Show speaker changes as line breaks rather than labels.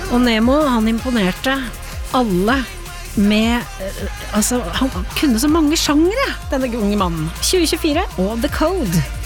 Og Nemo, han imponerte alle med, altså, han kunne så mange sjangere, denne unge mannen. 2024 og The Code.